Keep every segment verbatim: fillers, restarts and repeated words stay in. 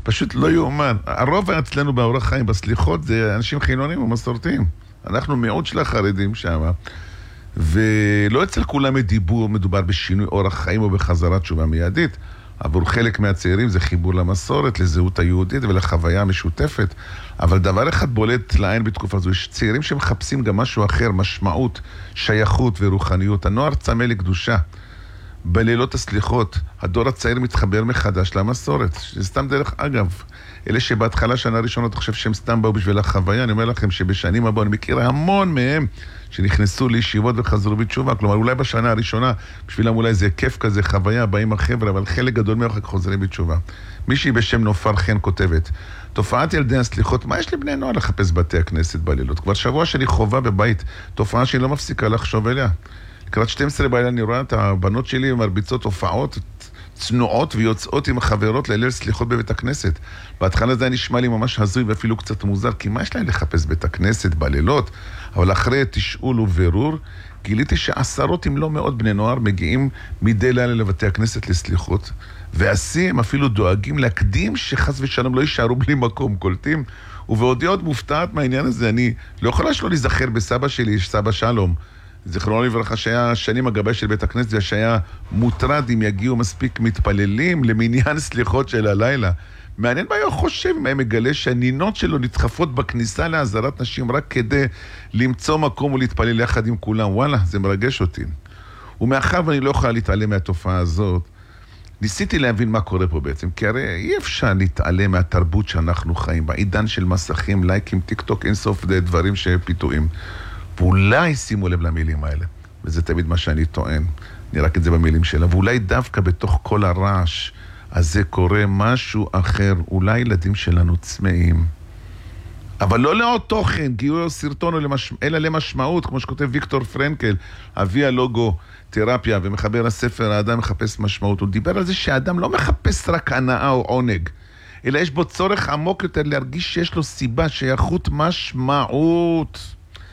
פשוט לא יאומן. הרוב אצלנו באורח חיים, בסליחות, זה אנשים חילונים ומסורתיים. אנחנו מיעוט של החרדים שם, ולא אצל כולם הדיבור, מדובר בשינוי אורח חיים או בחזרת תשובה מיידית. עבור חלק מהצעירים זה חיבור למסורת, לזהות היהודית ולחוויה המשותפת. אבל דבר אחד בולט לעין בתקופה הזו, יש צעירים שמחפשים גם משהו אחר, משמעות, שייכות ורוחניות. הנוער צמא לקדושה. בלילות הסליחות, הדור הצעיר מתחבר מחדש למסורת. זה סתם דרך אגב. אלה שבהתחלה שנה ראשונה, אתה חושב שהם סתם באו בשביל החוויה, אני אומר לכם שבשנים הבאות אני מכיר המון מהם שנכנסו לישיבות וחזרו בתשובה. כלומר, אולי בשנה הראשונה, בשבילם אולי זה כיף כזה, חוויה, באים החבר'ה, אבל חלק גדול מהם חוזרים בתשובה. מישהי בשם נופר חן כותבת, תופעת ילדי הסליחות, מה יש לבני נוער לחפש בתי הכנסת בלילות? כבר שבוע שאני חובה בבית, תופעה שאני לא מפסיקה לחשוב אליה. לקראת שתים עשרה בלילה אני רואה את הבנות שלי מרביצות הופעות צנועות ויוצאות עם החברות לליל סליחות בבית הכנסת. בהתחלה זה נשמע לי ממש הזוי ואפילו קצת מוזר, כי מה יש להם לחפש בית הכנסת בלילות? אבל אחרי תשאול וברור, גיליתי שעשרות אם לא מאות בני נוער מגיעים מדי לילה לבתי הכנסת לסליחות, ועשי הם אפילו דואגים להקדים שחס ושלום לא יישארו בלי מקום, קולטים. ובעודי עוד מופתעת מהעניין הזה, אני לא יכולה שלא להיזכר בסבא שלי, יש סבא שלום, זכרונו לברכה, שהיה שנים הגבי של בית הכנסת, ושהיה מוטרד אם יגיעו מספיק מתפללים למניין סליחות של הלילה. מעניין מה הוא חושב, מה מגלה שהנינות שלו נדחפות בכניסה לעזרת נשים רק כדי למצוא מקום ולהתפלל יחד עם כולם. וואלה, זה מרגש אותי. ומאחר ואני לא יכולה להתעלם מהתופעה הזאת, ניסיתי להבין מה קורה פה בעצם, כי הרי אי אפשר להתעלם מהתרבות שאנחנו חיים, בעידן של מסכים, לייקים, טיק טוק, אינסוף דברים שפיתויים. ואולי שימו לב למילים האלה, וזה תמיד מה שאני טוען, אני רק את זה במילים שלה, ואולי דווקא בתוך כל הרעש הזה קורה משהו אחר, אולי ילדים שלנו צמאים, אבל לא לעוד תוכן, גיור סרטון למש... אלא למשמעות, כמו שכותב ויקטור פרנקל, אבי הלוגו תרפיה, ומחבר הספר, האדם מחפש משמעות. הוא דיבר על זה שהאדם לא מחפש רק הנאה או עונג, אלא יש בו צורך עמוק יותר להרגיש שיש לו סיבה, שייכות, משמעות.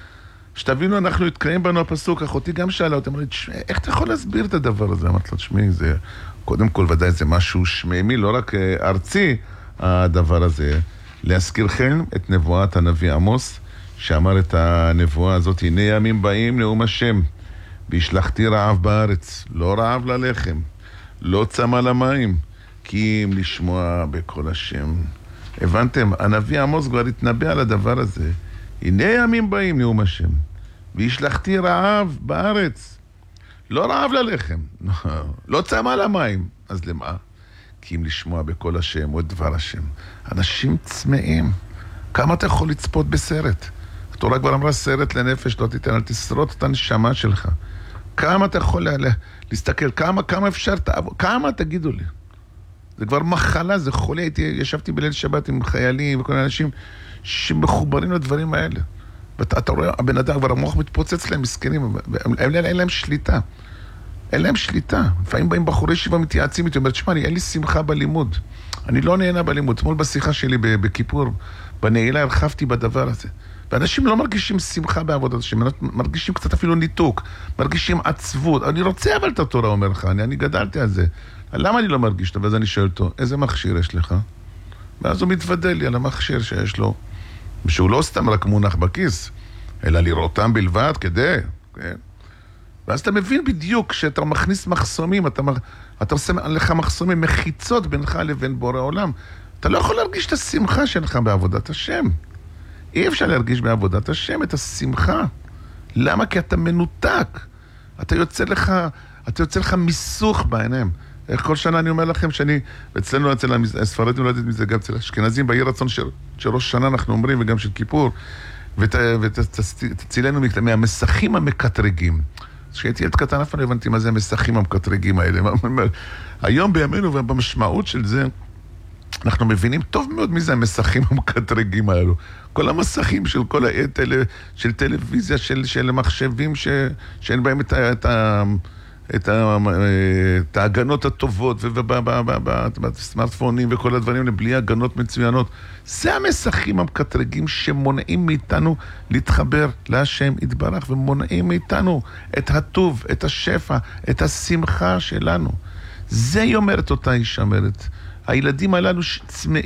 שתבינו, אנחנו התקיים בנו הפסוק, אחותי גם שאלה אותי, אמרתי, איך אתה יכול להסביר את הדבר הזה? אמרתי לו, תשמעי, זה, קודם כל ודאי זה משהו שמיימי, לא רק ארצי הדבר הזה. להזכירכם את נבואת הנביא עמוס, שאמר את הנבואה הזאת, הנה ימים באים נאום השם, והשלחתי רעב בארץ, לא רעב ללחם, לא צמא למים, כי אם לשמוע בקול השם. הבנתם? הנביא עמוס כבר התנבא על הדבר הזה, הנה ימים באים נאום השם, והשלחתי רעב בארץ, לא רעב ללחם, לא צמא למים. אז למה? כי אם לשמוע בקול השם או את דבר השם. אנשים צמאים. כמה אתה יכול לצפות בסרט? התורה כבר אמרה סרט לנפש, לא תיתן, אל תשרוט את הנשמה שלך. כמה אתה יכול לה, לה, להסתכל, כמה, כמה אפשר, תעבור, כמה תגידו לי. זה כבר מחלה, זה חולה. הייתי, ישבתי בליל שבת עם חיילים וכל אנשים שמחוברים לדברים האלה. ואתה אתה רואה, הבן אדם כבר המוח מתפוצץ להם, מסכנים, אין, אין להם שליטה. אין להם שליטה. לפעמים באים בחורי שיבה מתייעצים איתי, אומרת, שמע, אין לי שמחה בלימוד. אני לא נהנה בלימוד. אתמול בשיחה שלי בכיפור, בנעילה, הרחבתי בדבר הזה. ואנשים לא מרגישים שמחה בעבודת השם, מרגישים קצת אפילו ניתוק, מרגישים עצבות. אני רוצה אבל את התורה, אומר לך, אני, אני גדלתי על זה. למה אני לא מרגיש אותו? ואז אני שואל אותו, איזה מכשיר יש לך? ואז הוא מתוודא לי על המכשיר שיש לו, שהוא לא סתם רק מונח בכיס, אלא לראותם בלבד כדי, כן? ואז אתה מבין בדיוק שאתה מכניס מחסומים, אתה, אתה עושה לך מחסומים, מחיצות בינך לבין בורא עולם. אתה לא יכול להרגיש את השמחה שלך בעבודת השם. אי אפשר להרגיש בעבודת השם את השמחה. למה? כי אתה מנותק. אתה יוצא לך, אתה יוצא לך מיסוך בעיניים. איך כל שנה אני אומר לכם שאני, אצלנו, אצל הספרדים, לא יודעת מזה, גם אצל אשכנזים, בעיר רצון של, של ראש שנה אנחנו אומרים, וגם של כיפור, ותצילנו מהמסכים המקטרגים. כשהייתי ילד קטן, אף פעם לא הבנתי מה זה המסכים המקטרגים האלה. היום בימינו ובמשמעות של זה, אנחנו מבינים טוב מאוד מי זה המסכים המקטרגים האלו. כל המסכים של כל העת האלה, של טלוויזיה, של, של מחשבים ש, שאין בהם את, את, ה, את, ה, את ההגנות הטובות, ובסמארטפונים וכל הדברים, בלי הגנות מצוינות. זה המסכים המקטרגים שמונעים מאיתנו להתחבר להשם יתברך, ומונעים מאיתנו את הטוב, את השפע, את השמחה שלנו. זה היא אומרת אותה אישה, אומרת. הילדים הללו צמאים.